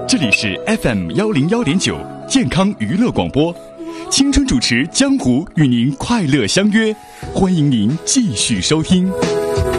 这里是 FM101.9健康娱乐广播，青春主持江湖与您快乐相约，欢迎您继续收听。